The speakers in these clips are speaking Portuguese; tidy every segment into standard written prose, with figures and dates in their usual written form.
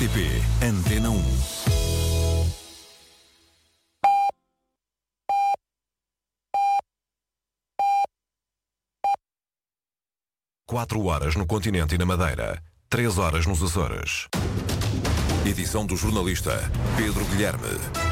RTP Antena 1. Quatro horas no continente e na Madeira, 3 horas nos Açores. Edição do jornalista Pedro Guilherme.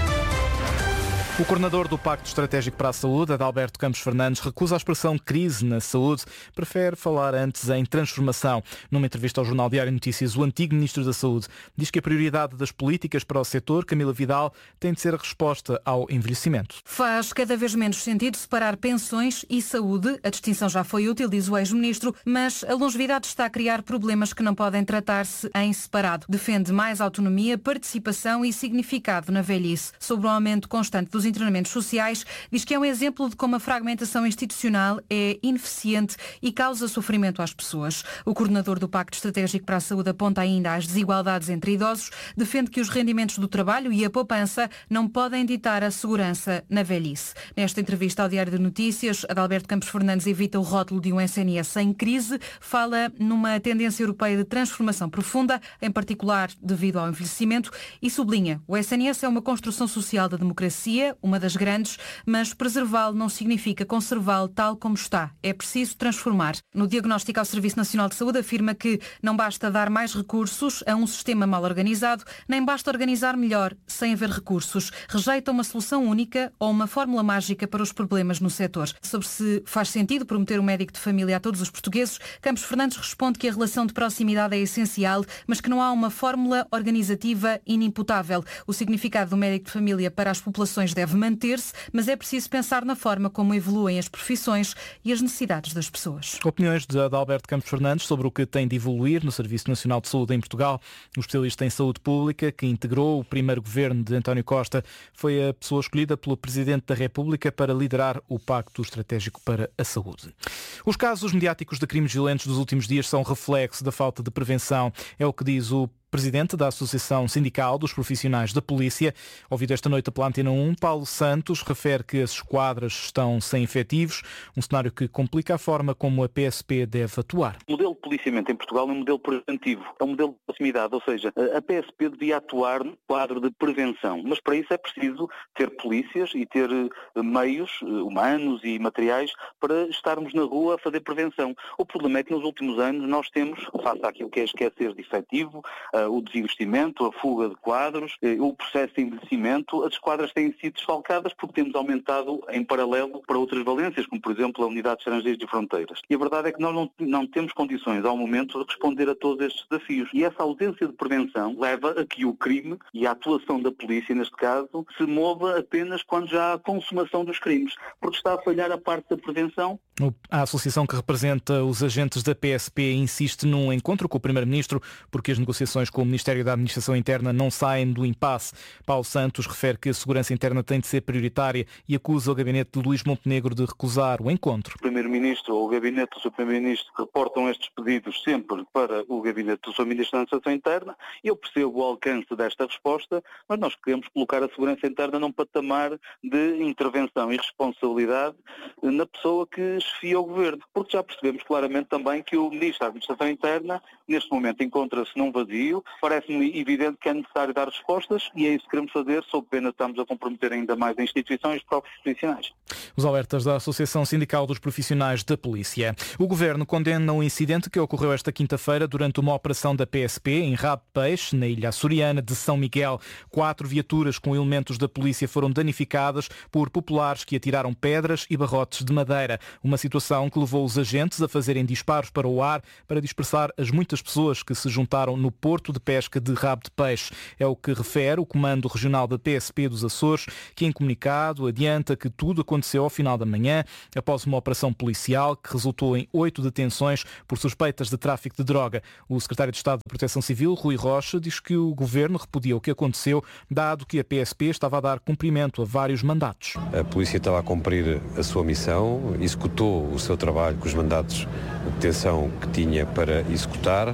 O coordenador do Pacto Estratégico para a Saúde, Adalberto Campos Fernandes, recusa a expressão crise na saúde, prefere falar antes em transformação. Numa entrevista ao Jornal Diário Notícias, o antigo Ministro da Saúde diz que a prioridade das políticas para o setor, Camila Vidal, tem de ser a resposta ao envelhecimento. Faz cada vez menos sentido separar pensões e saúde. A distinção já foi útil, diz o ex-ministro, mas a longevidade está a criar problemas que não podem tratar-se em separado. Defende mais autonomia, participação e significado na velhice. Sobre o aumento constante dos internamentos sociais, diz que é um exemplo de como a fragmentação institucional é ineficiente e causa sofrimento às pessoas. O coordenador do Pacto Estratégico para a Saúde aponta ainda as desigualdades entre idosos, defende que os rendimentos do trabalho e a poupança não podem ditar a segurança na velhice. Nesta entrevista ao Diário de Notícias, Adalberto Campos Fernandes evita o rótulo de um SNS em crise, fala numa tendência europeia de transformação profunda, em particular devido ao envelhecimento, e sublinha: o SNS é uma construção social da democracia, uma das grandes, mas preservá-lo não significa conservá-lo tal como está. É preciso transformar. No diagnóstico ao Serviço Nacional de Saúde afirma que não basta dar mais recursos a um sistema mal organizado, nem basta organizar melhor sem haver recursos. Rejeita uma solução única ou uma fórmula mágica para os problemas no setor. Sobre se faz sentido prometer um médico de família a todos os portugueses, Campos Fernandes responde que a relação de proximidade é essencial, mas que não há uma fórmula organizativa inimputável. O significado do médico de família para as populações deve manter-se, mas é preciso pensar na forma como evoluem as profissões e as necessidades das pessoas. Opiniões de Adalberto Campos Fernandes sobre o que tem de evoluir no Serviço Nacional de Saúde em Portugal. O especialista em saúde pública, que integrou o primeiro governo de António Costa, foi a pessoa escolhida pelo Presidente da República para liderar o Pacto Estratégico para a Saúde. Os casos mediáticos de crimes violentos dos últimos dias são reflexo da falta de prevenção. É o que diz o Presidente da Associação Sindical dos Profissionais da Polícia. Ouvido esta noite pela Antena 1, Paulo Santos refere que as esquadras estão sem efetivos, um cenário que complica a forma como a PSP deve atuar. O modelo de policiamento em Portugal é um modelo preventivo, é um modelo de proximidade, ou seja, a PSP devia atuar no quadro de prevenção, mas para isso é preciso ter polícias e ter meios humanos e materiais para estarmos na rua a fazer prevenção. O problema é que nos últimos anos nós temos, face àquilo que é esquecer de efetivo, o desinvestimento, a fuga de quadros, o processo de envelhecimento, as esquadras têm sido desfalcadas porque temos aumentado em paralelo para outras valências, como por exemplo a Unidade de Estrangeiros de Fronteiras. E a verdade é que nós não temos condições ao momento de responder a todos estes desafios. E essa ausência de prevenção leva a que o crime e a atuação da polícia, neste caso, se mova apenas quando já há a consumação dos crimes, porque está a falhar a parte da prevenção. A associação que representa os agentes da PSP insiste num encontro com o Primeiro-Ministro porque as negociações com o Ministério da Administração Interna não saem do impasse. Paulo Santos refere que a segurança interna tem de ser prioritária e acusa o gabinete de Luís Montenegro de recusar o encontro. O Primeiro-Ministro ou o gabinete do Sr. Primeiro-Ministro reportam estes pedidos sempre para o gabinete do Sr. Ministro da Administração Interna e eu percebo o alcance desta resposta, mas nós queremos colocar a segurança interna num patamar de intervenção e responsabilidade na pessoa que chefia o Governo, porque já percebemos claramente também que o Ministro da Administração Interna neste momento encontra-se num vazio. Parece-me evidente que é necessário dar respostas e é isso que queremos fazer, sob pena de estarmos a comprometer ainda mais a instituições e os próprios profissionais. Os alertas da Associação Sindical dos Profissionais da Polícia. O Governo condena um incidente que ocorreu esta quinta-feira durante uma operação da PSP em Rabo de Peixe, na ilha açoriana de São Miguel. 4 viaturas com elementos da polícia foram danificadas por populares que atiraram pedras e barrotes de madeira. Uma situação que levou os agentes a fazerem disparos para o ar para dispersar as muitas pessoas que se juntaram no porto de pesca de Rabo de Peixe. É o que refere o Comando Regional da PSP dos Açores, que em comunicado adianta que tudo aconteceu ao final da manhã, após uma operação policial que resultou em 8 detenções por suspeitas de tráfico de droga. O Secretário de Estado da Proteção Civil, Rui Rocha, diz que o Governo repudia o que aconteceu, dado que a PSP estava a dar cumprimento a vários mandatos. A polícia estava a cumprir a sua missão, executou o seu trabalho com os mandatos de detenção que tinha para executar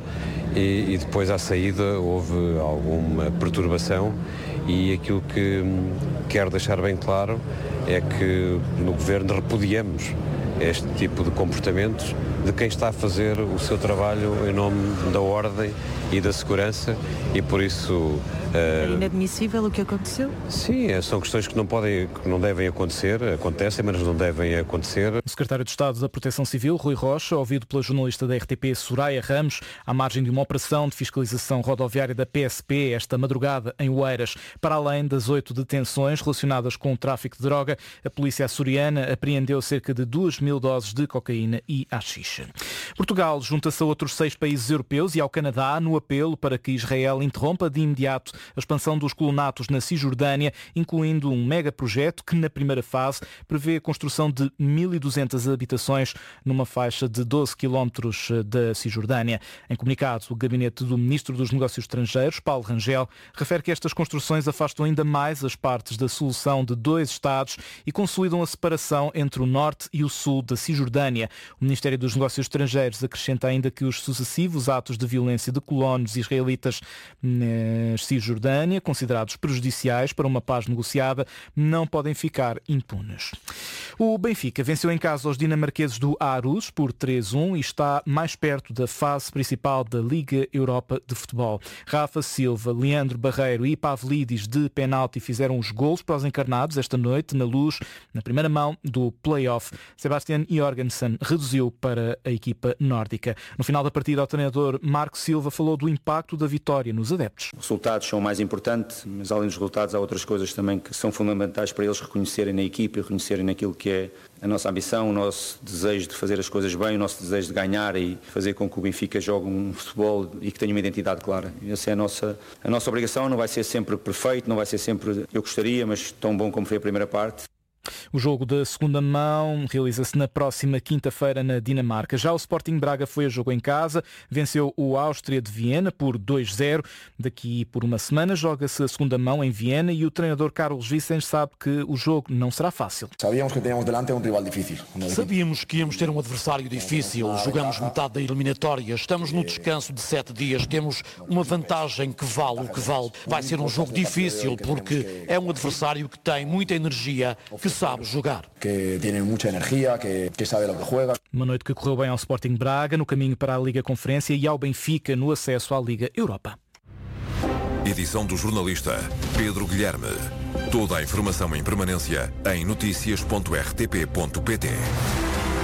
e depois à saída houve alguma perturbação e aquilo que quero deixar bem claro é que no Governo repudiamos este tipo de comportamentos de quem está a fazer o seu trabalho em nome da ordem e da segurança e por isso... É inadmissível o que aconteceu? Sim, são questões que não devem acontecer, acontecem, mas não devem acontecer. O secretário de Estado da Proteção Civil, Rui Rocha, ouvido pela jornalista da RTP, Soraya Ramos, à margem de uma operação de fiscalização rodoviária da PSP esta madrugada em Oeiras. Para além das 8 detenções relacionadas com o tráfico de droga, a polícia açoriana apreendeu cerca de 2.000 doses de cocaína e haxixe. Portugal junta-se a outros 6 países europeus e ao Canadá no apelo para que Israel interrompa de imediato a expansão dos colonatos na Cisjordânia, incluindo um megaprojeto que, na primeira fase, prevê a construção de 1.200 habitações numa faixa de 12 quilómetros da Cisjordânia. Em comunicado, o gabinete do Ministro dos Negócios Estrangeiros, Paulo Rangel, refere que estas construções afastam ainda mais as partes da solução de 2 Estados e consolidam a separação entre o norte e o sul da Cisjordânia. O Ministério dos Negócios Estrangeiros acrescenta ainda que os sucessivos atos de violência de colonos israelitas na Cisjordânia, considerados prejudiciais para uma paz negociada, não podem ficar impunes. O Benfica venceu em casa os dinamarqueses do Aarhus por 3-1 e está mais perto da fase principal da Liga Europa de Futebol. Rafa Silva, Leandro Barreiro e Pavlidis de penalti fizeram os golos para os encarnados esta noite na Luz, na primeira mão do play-off. Sebastian Jorgensen reduziu para a equipa nórdica. No final da partida, o treinador Marco Silva falou do impacto da vitória nos adeptos. Os resultados são mais importantes, mas além dos resultados há outras coisas também que são fundamentais para eles reconhecerem na equipa e reconhecerem naquilo que é a nossa ambição, o nosso desejo de fazer as coisas bem, o nosso desejo de ganhar e fazer com que o Benfica jogue um futebol e que tenha uma identidade clara. Essa é a nossa obrigação, não vai ser sempre perfeito, não vai ser sempre eu gostaria, mas tão bom como foi a primeira parte. O jogo da segunda mão realiza-se na próxima quinta-feira na Dinamarca. Já o Sporting Braga foi a jogo em casa, venceu o Áustria de Viena por 2-0. Daqui por uma semana joga-se a segunda mão em Viena e o treinador Carlos Vicens sabe que o jogo não será fácil. Sabíamos que tínhamos delante um rival difícil. Sabíamos que íamos ter um adversário difícil. Jogamos metade da eliminatória. Estamos no descanso de 7 dias. Temos uma vantagem que vale o que vale. Vai ser um jogo difícil porque é um adversário que tem muita energia, que sabe jogar. Que tem muita energia, que sabe o que joga. Uma noite que correu bem ao Sporting Braga, no caminho para a Liga Conferência e ao Benfica no acesso à Liga Europa. Edição do jornalista Pedro Guilherme. Toda a informação em permanência em noticias.rtp.pt.